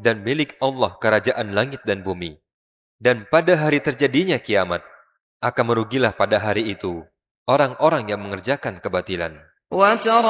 dan milik Allah kerajaan langit dan bumi. Dan pada hari terjadinya kiamat, akan merugilah pada hari itu orang-orang yang mengerjakan kebatilan. وترى